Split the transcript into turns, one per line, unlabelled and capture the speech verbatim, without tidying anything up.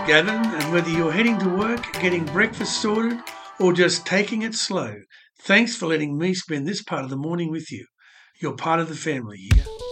Gavin, and whether you're heading to work, getting breakfast sorted, or just taking it slow, thanks for letting me spend this part of the morning with you. You're part of the family here.